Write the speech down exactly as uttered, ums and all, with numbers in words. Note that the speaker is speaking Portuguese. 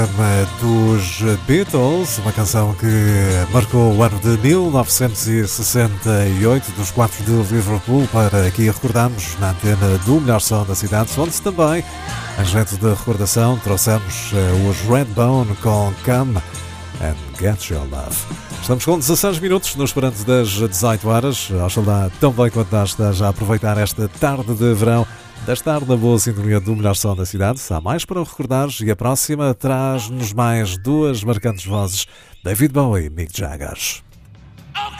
Dos Beatles, uma canção que marcou o ano de mil novecentos e sessenta e oito, dos quatro de Liverpool, para aqui recordarmos na antena do melhor som da cidade, onde também, em jeito de recordação, trouxemos os Redbone com Come and Get Your Love. Estamos com dezasseis minutos no esperante das dezoito horas. Oxalá tão bem quanto nós esteja a aproveitar esta tarde de verão, de estar na boa sintonia do melhor som da cidade. Há mais para recordar e a próxima traz-nos mais duas marcantes vozes, David Bowie e Mick Jagger.